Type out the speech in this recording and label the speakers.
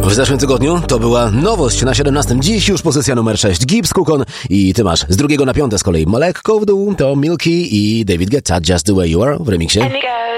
Speaker 1: W zeszłym tygodniu to była nowość na 17. Dziś już pozycja numer 6. Gibbs, Cookon i ty masz z 2 na 5 z kolei lekko w dół to Milky i David Guetta Just The Way You Are w remiksie.